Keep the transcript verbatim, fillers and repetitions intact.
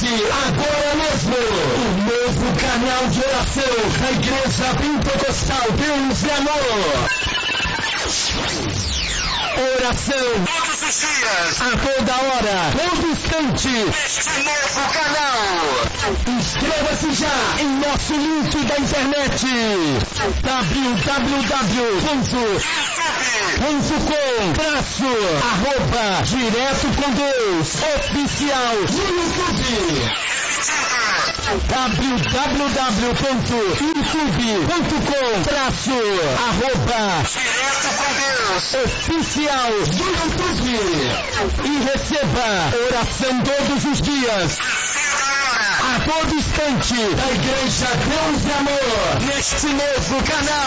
Acesse agora mesmo o novo canal de oração da Igreja Pentecostal Deus e Amor. Oração todos os dias, a toda hora, todo instante, neste novo canal. Inscreva-se já em nosso link da internet w w w ponto com traço arroba direto com Deus oficial no YouTube. w w w ponto youtube ponto com traço arroba direto com Deus oficial no YouTube e receba oração todos os dias, a todo instante, da Igreja Deus e Amor, neste novo canal.